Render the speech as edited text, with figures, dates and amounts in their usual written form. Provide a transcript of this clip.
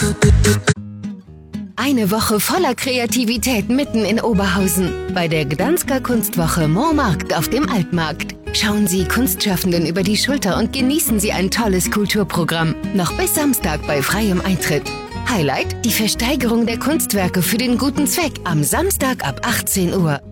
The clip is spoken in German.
Eine Woche voller Kreativität mitten in Oberhausen. Bei der Gdansker Kunstwoche Montmarkt auf dem Altmarkt. Schauen Sie Kunstschaffenden über die Schulter und genießen Sie ein tolles Kulturprogramm. Noch bis Samstag bei freiem Eintritt. Highlight: die Versteigerung der Kunstwerke für den guten Zweck am Samstag ab 18 Uhr.